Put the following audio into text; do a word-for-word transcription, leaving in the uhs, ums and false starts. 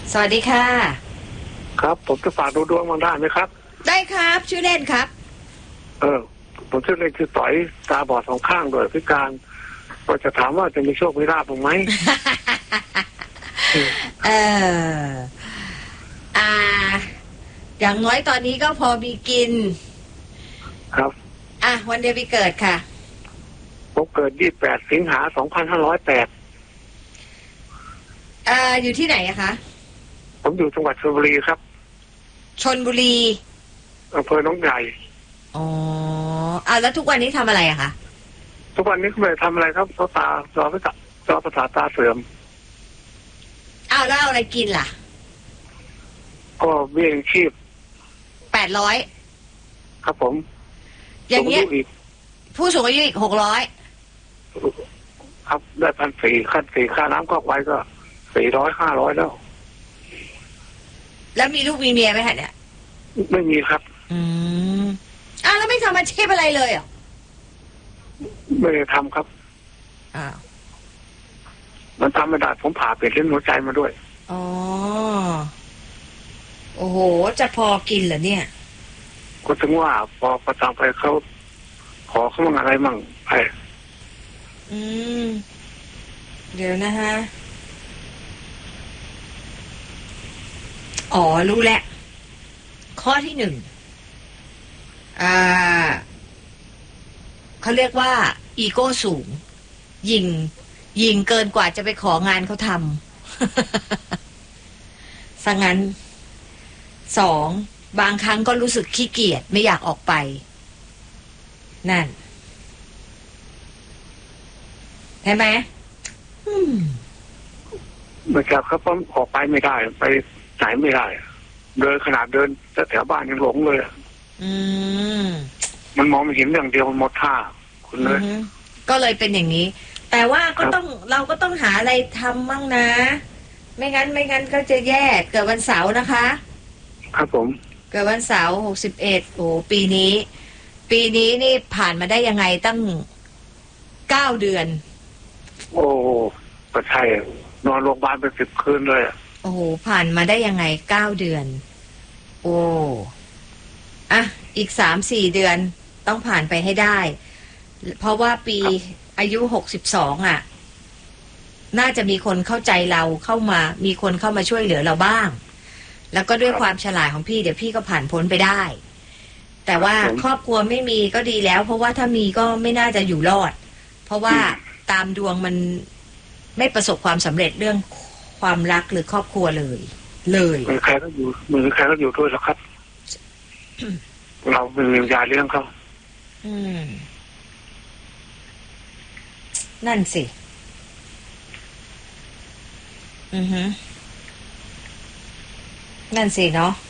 สวัสดีค่ะครับผมจะฝากดูดวงมาได้ไหมครับได้ครับชื่อเล่นครับเออผมชื่อเล่นคือต่อยตาบอดสองข้างโดยพิการก็จะถามว่าจะมีโชคมีลาภบ้างไหมเอออ่าอย่างน้อยตอนนี้ก็พอมีกินครับอ่ะวันเดือนปีเกิดค่ะผมเกิดยี่สิบแปดสิงหาสองพันห้าร้อยแปดอ่าอยู่ที่ไหนอะคะผมอยู่จังหวัดชลบุรีครับชลบุรีอำเภอหนองใหญ่อ๋ออ่าแล้วทุกวันนี้ทำอะไรอะคะทุกวันนี้ไม่ได้ทำอะไรครับเพราะตาจอประสาทจอประสาทตาเสื่อมอ้าวแล้วเอาอะไรกินล่ะก็เบี้ยยังชีพแปดร้อยครับผมอย่างเงี้ยผู้สูงอายุอีกหกร้อยครับได้พันสี่ขั้นสี่ค่าน้ำก็ไว้ก็สี่ร้อยห้าร้อยแล้วแล้วมีลูกมีเมียไหมคะเนี่ยไม่มีครับอืมอ้าวแล้วไม่ทำอาชีพอะไรเลยเหรอไม่ได้ทำครับอ้าวมันทำไม่ได้ผมผ่าเปลี่ยนเส้นหัวใจมาด้วยอ๋อโอ้โหจะพอกินเหรอเนี่ยก็ถึงว่าพอประจำไปเขาขอเขามั่งอะไรมั่งไปอืมเดี๋ยวนะฮะอ๋อรู้แล้วข้อที่หนึ่งอ่าเขาเรียกว่าอีโก้สูงยิงยิงเกินกว่าจะไปของานเขาทำซะงั้นสองบางครั้งก็รู้สึกขี้เกียจไม่อยากออกไปนั่นใช่ไหมอืมไม่ครับครับผมออกไปไม่ได้ไปไหนไม่ได้เดินขนาดเดินแถวบ้านยังหลงเลยอืมมันมองไม่เห็นอย่างเดียวมันหมดท่าคุณเลยก็เลยเป็นอย่างนี้แต่ว่าก็ต้องเราก็ต้องหาอะไรทำมั่งนะไม่งั้นไม่งั้นก็จะแย่เกิดวันเสาร์นะคะครับผมเกิดวันเสาร์หกสิบเอ็ดโอ้ปีนี้ปีนี้นี่ผ่านมาได้ยังไงตั้งเก้าเดือนโอ้ก็ใช่นอนโรงพยาบาลเป็นสิบคืนเลยโอ้โหผ่านมาได้ยังไงเก้าเดือนโอ้อะอีกสามสี่เดือนต้องผ่านไปให้ได้เพราะว่าปีอายุหกสิบสองอ่ะน่าจะมีคนเข้าใจเราเข้ามามีคนเข้ามาช่วยเหลือเราบ้างแล้วก็ด้วยความฉลาดของพี่เดี๋ยวพี่ก็ผ่านพ้นไปได้แต่ว่าครอบครัวไม่มีก็ดีแล้วเพราะว่าถ้ามีก็ไม่น่าจะอยู่รอดเพราะว่าตามดวงมันไม่ประสบความสำเร็จเรื่องความรักหรือครอบครัวเลยเลยมือใครก็อยู่มือใครก็อยู่ด้วยแล้วครับ เราเป็นวิญญาณเรื่องเขาอืมนั่นสิอือฮึนั่นสิเนาะ